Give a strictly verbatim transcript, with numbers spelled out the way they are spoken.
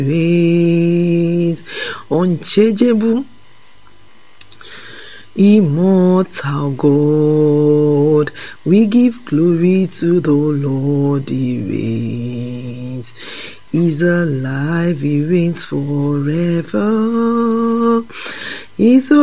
reigns, unchangeable, immortal God. We give glory to the Lord. He reigns. He's alive. He reigns forever. He's